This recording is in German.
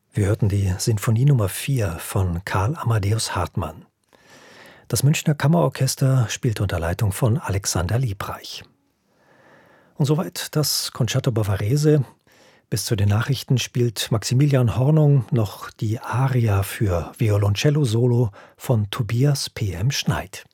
Wir hörten die Sinfonie Nummer 4 von Karl Amadeus Hartmann. Das Münchner Kammerorchester spielte unter Leitung von Alexander Liebreich. Und soweit das Concerto Bavarese. Bis zu den Nachrichten spielt Maximilian Hornung noch die Aria für Violoncello Solo von Tobias P.M. Schneid.